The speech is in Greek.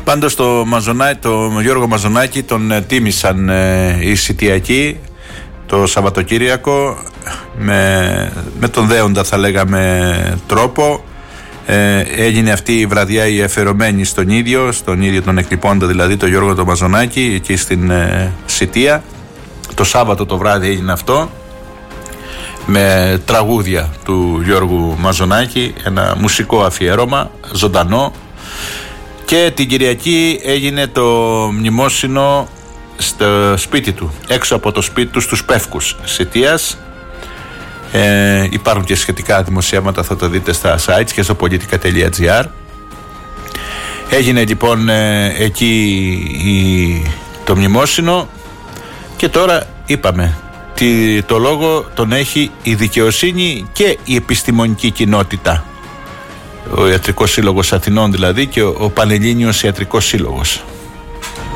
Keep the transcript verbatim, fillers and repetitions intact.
Πάντως το, Μαζονά, το Γιώργο Μαζονάκη τον ε, τίμησαν ε, οι Σιτιακοί το Σαββατοκύριακο με, με τον δέοντα, θα λέγαμε, τρόπο. Ε, έγινε αυτή η βραδιά η αφιερωμένη στον ίδιο, στον ίδιο τον εκλειπώντα, δηλαδή τον Γιώργο το Μαζονάκη, εκεί στην ε, Σιτία. Το Σάββατο το βράδυ έγινε αυτό, με τραγούδια του Γιώργου Μαζονάκη, ένα μουσικό αφιέρωμα ζωντανό. Και την Κυριακή έγινε το μνημόσυνο στο σπίτι του, έξω από το σπίτι του, στους Πεύκους Σιτίας. Ε, υπάρχουν και σχετικά δημοσιεύματα, θα το δείτε στα sites και στο πολιτικά τελεία τζι άρ. Έγινε λοιπόν ε, εκεί η, το μνημόσυνο, και τώρα είπαμε τι, το λόγο τον έχει η δικαιοσύνη και η επιστημονική κοινότητα, ο Ιατρικός Σύλλογος Αθηνών δηλαδή, και ο, ο Πανελλήνιος Ιατρικός Σύλλογος.